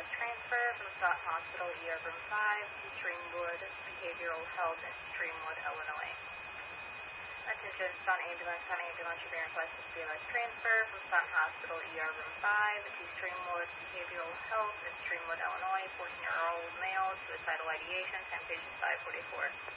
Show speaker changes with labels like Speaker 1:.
Speaker 1: BLS transfer from Stoughton Hospital, ER Room 5 to Streamwood Behavioral Health in Streamwood, Illinois. Attention, Stoughton Ambulance, you're being requested BLS transfer from Stoughton Hospital, ER Room 5 to Streamwood Behavioral Health in Streamwood, Illinois. 14-year-old male, suicidal ideation, time patient 544.